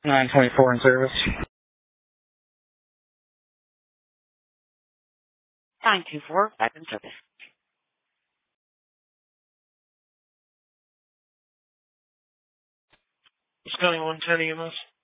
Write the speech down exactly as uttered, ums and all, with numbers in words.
nine twenty-four in service. nine two four, back in service. County one ten E M S.